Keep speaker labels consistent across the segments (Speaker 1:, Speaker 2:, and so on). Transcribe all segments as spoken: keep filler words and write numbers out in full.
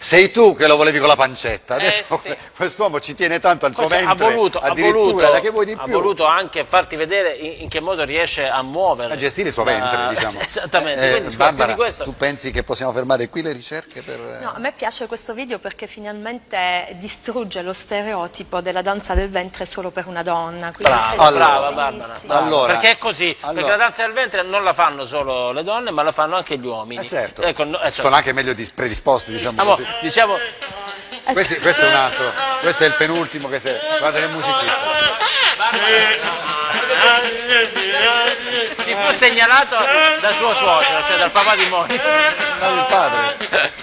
Speaker 1: sei tu che lo volevi con la pancetta, adesso
Speaker 2: Eh, sì.
Speaker 1: quest'uomo ci tiene tanto al tuo
Speaker 2: Poi, cioè,
Speaker 1: ventre,
Speaker 2: ha voluto,
Speaker 1: addirittura,
Speaker 2: ha voluto,
Speaker 1: da che vuoi di
Speaker 2: ha
Speaker 1: più?
Speaker 2: voluto anche farti vedere in, in che modo riesce a muovere.
Speaker 1: A gestire il suo
Speaker 2: la-
Speaker 1: ventre, diciamo.
Speaker 2: Esattamente.
Speaker 1: Eh,
Speaker 2: Quindi, scusa,
Speaker 1: Barbara,
Speaker 2: più di questo...
Speaker 1: tu pensi che possiamo fermare qui le ricerche? Per...
Speaker 3: No, a me piace questo video perché finalmente distrugge lo stereotipo della danza del ventre solo per una donna. quindi
Speaker 2: Brava,
Speaker 3: credo
Speaker 1: allora,
Speaker 2: brava
Speaker 3: sia
Speaker 2: Barbara,
Speaker 3: benissimo.
Speaker 2: brava.
Speaker 1: Allora,
Speaker 2: perché è così,
Speaker 1: allora-
Speaker 2: perché la danza del ventre non la fanno solo le donne, ma la fanno anche gli uomini.
Speaker 1: Eh certo,
Speaker 2: Ecco, no, adesso-
Speaker 1: sono anche meglio dis- predisposti, diciamo
Speaker 2: Amo,
Speaker 1: così.
Speaker 2: diciamo,
Speaker 1: Questo, questo è un altro, questo è il penultimo che se... guarda che musicista.
Speaker 2: ci fu segnalato da suo suocero, cioè dal papà di Monica.
Speaker 1: No, il padre.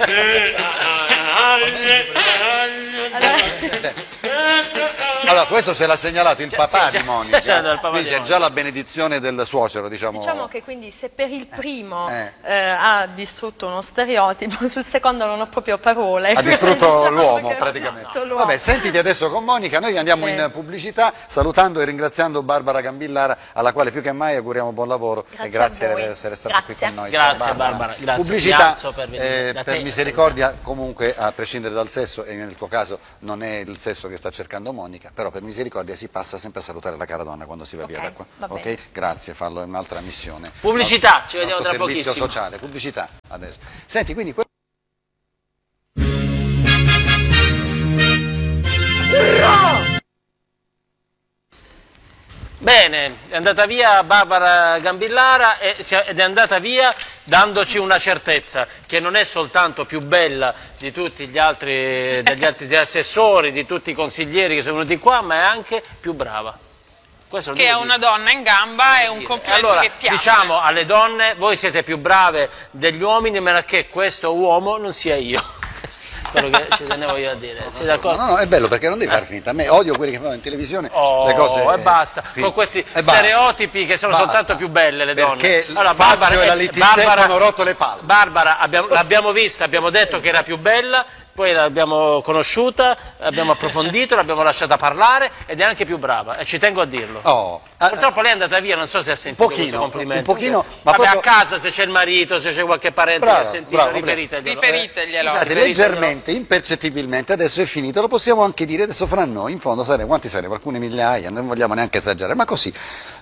Speaker 1: Allora, questo se l'ha segnalato il
Speaker 2: Cioè,
Speaker 1: papà
Speaker 2: sì,
Speaker 1: di
Speaker 2: cioè,
Speaker 1: Monica,
Speaker 2: cioè, dal papà
Speaker 1: quindi
Speaker 2: di
Speaker 1: è
Speaker 2: Monica.
Speaker 1: già la benedizione del suocero, diciamo.
Speaker 3: Diciamo che quindi se per il primo
Speaker 1: Eh.
Speaker 3: eh, ha distrutto uno stereotipo, sul secondo non ho proprio parole.
Speaker 1: Ha distrutto
Speaker 3: Diciamo
Speaker 1: l'uomo
Speaker 3: che ha
Speaker 1: praticamente.
Speaker 3: distrutto l'uomo.
Speaker 1: Vabbè, sentiti adesso con Monica, noi andiamo
Speaker 3: Eh.
Speaker 1: in pubblicità salutando e ringraziando Barbara Gambillara, alla quale più che mai auguriamo buon lavoro
Speaker 3: Grazie
Speaker 1: e grazie
Speaker 3: a voi.
Speaker 1: per essere stata qui
Speaker 3: Grazie.
Speaker 1: con noi.
Speaker 2: Grazie,
Speaker 1: Ciao,
Speaker 2: Barbara, grazie. Mi
Speaker 1: Pubblicità,
Speaker 2: alzo per venire
Speaker 1: eh,
Speaker 2: da
Speaker 1: per
Speaker 2: te.
Speaker 1: misericordia, comunque a prescindere dal sesso, e nel tuo caso non è il sesso che sta cercando Monica, però per misericordia si passa sempre a salutare la cara donna quando si va
Speaker 3: Ok,
Speaker 1: via da qua.
Speaker 3: va
Speaker 1: Ok?
Speaker 3: bene.
Speaker 1: Grazie, farlo è un'altra missione.
Speaker 2: Pubblicità,
Speaker 1: Nostro-
Speaker 2: ci vediamo
Speaker 1: nostro
Speaker 2: tra
Speaker 1: servizio
Speaker 2: pochissimo.
Speaker 1: sociale, pubblicità adesso. Senti, quindi que-
Speaker 2: Bene, è andata via Barbara Gambillara e si è- ed è andata via dandoci una certezza, che non è soltanto più bella di tutti gli altri, degli altri assessori, di tutti i consiglieri che sono venuti qua, ma è anche più brava. Questo lo
Speaker 4: Che
Speaker 2: devo
Speaker 4: è una
Speaker 2: dire.
Speaker 4: donna in gamba è un
Speaker 2: dire.
Speaker 4: complimento
Speaker 2: Allora,
Speaker 4: che piace.
Speaker 2: diciamo alle donne, voi siete più brave degli uomini, a meno che questo uomo non sia io. Quello che ci tenevo io a dire. Sei
Speaker 1: No,
Speaker 2: d'accordo?
Speaker 1: no, no, è bello perché non devi far finta. A me odio quelli che fanno in televisione
Speaker 2: Oh,
Speaker 1: le cose.
Speaker 2: e basta,
Speaker 1: sì.
Speaker 2: con questi
Speaker 1: E basta.
Speaker 2: stereotipi che sono
Speaker 1: Basta.
Speaker 2: soltanto più belle le donne.
Speaker 1: Perché
Speaker 2: Allora,
Speaker 1: Fazio e la
Speaker 2: eh,
Speaker 1: Letizia hanno rotto le palle.
Speaker 2: Barbara, abbiamo- l'abbiamo vista, abbiamo detto che era più bella, poi l'abbiamo conosciuta, abbiamo approfondito, l'abbiamo lasciata parlare ed è anche più brava, e ci tengo a dirlo.
Speaker 1: Oh, ah,
Speaker 2: Purtroppo lei è andata via, non so se ha sentito
Speaker 1: pochino,
Speaker 2: questo complimento.
Speaker 1: un pochino, ma
Speaker 2: Vabbè,
Speaker 1: proprio-
Speaker 2: a casa se c'è il marito, se c'è qualche parente
Speaker 1: bravo,
Speaker 2: che ha sentito,
Speaker 1: bravo,
Speaker 2: riferiteglielo.
Speaker 4: Riferiteglielo.
Speaker 1: Scusate,
Speaker 2: Riferiteglielo.
Speaker 1: leggermente, impercettibilmente, adesso è finito, lo possiamo anche dire adesso fra noi, in fondo saremo, quanti saremo? Alcune migliaia, non vogliamo neanche esagerare, ma così,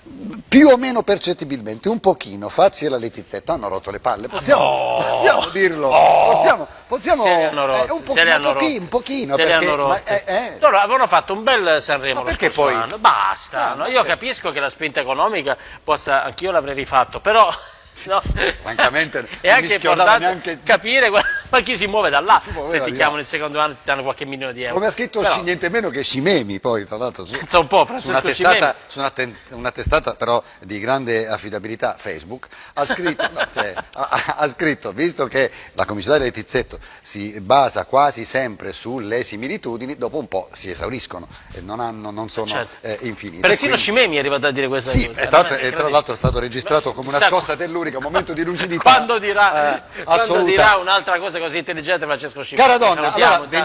Speaker 1: più o meno percettibilmente, un pochino, Fazio e la Letizzetta hanno rotto le palle, possiamo,
Speaker 2: no.
Speaker 1: possiamo dirlo,
Speaker 2: Oh.
Speaker 1: possiamo, possiamo,
Speaker 2: Se le hanno rotte,
Speaker 1: eh, un, po-
Speaker 2: se le
Speaker 1: un
Speaker 2: hanno
Speaker 1: pochino,
Speaker 2: rotte.
Speaker 1: un pochino,
Speaker 2: Se le
Speaker 1: perché,
Speaker 2: hanno
Speaker 1: ma,
Speaker 2: rotte.
Speaker 1: eh, eh,
Speaker 2: Loro avevano fatto un bel Sanremo
Speaker 1: Ma
Speaker 2: lo
Speaker 1: perché
Speaker 2: scorso
Speaker 1: poi-
Speaker 2: anno. Basta,
Speaker 1: No,
Speaker 2: no?
Speaker 1: ma
Speaker 2: Io
Speaker 1: che-
Speaker 2: capisco che la spinta economica possa, anch'io l'avrei rifatto, però no?
Speaker 1: Francamente,
Speaker 2: è
Speaker 1: non
Speaker 2: anche
Speaker 1: mi schiodava
Speaker 2: importante
Speaker 1: neanche-
Speaker 2: capire qua- ma chi si muove da là,
Speaker 1: Si muoveva
Speaker 2: se ti
Speaker 1: di
Speaker 2: chiamano
Speaker 1: là.
Speaker 2: il secondo anno ti danno qualche milione di euro.
Speaker 1: come ha scritto
Speaker 2: Però,
Speaker 1: sci- niente meno che Scimemi, poi tra l'altro su,
Speaker 2: pensa un po',
Speaker 1: su una,
Speaker 2: Francesco Scimemi.
Speaker 1: testata, su una, ten- una testata però di grande affidabilità, Facebook, ha scritto, no, cioè, ha, ha- ha scritto, visto che la comicità del Tizzetto si basa quasi sempre sulle similitudini, dopo un po' si esauriscono e non, hanno, non sono
Speaker 2: Certo.
Speaker 1: eh, infinite.
Speaker 2: Persino
Speaker 1: E quindi-
Speaker 2: Scimemi è arrivato a dire questa
Speaker 1: Sì,
Speaker 2: cosa.
Speaker 1: e tra,
Speaker 2: non
Speaker 1: l'altro-
Speaker 2: è
Speaker 1: e tra
Speaker 2: incredibile.
Speaker 1: l'altro è stato registrato come una
Speaker 2: Chissà-
Speaker 1: scossa tellurica, un momento di lucidità.
Speaker 2: Quando dirà,
Speaker 1: eh,
Speaker 2: quando
Speaker 1: assoluta.
Speaker 2: dirà un'altra cosa così intelligente Francesco Scimemi.
Speaker 1: Cara donna,
Speaker 2: Salutiamo,
Speaker 1: allora,
Speaker 2: ciao.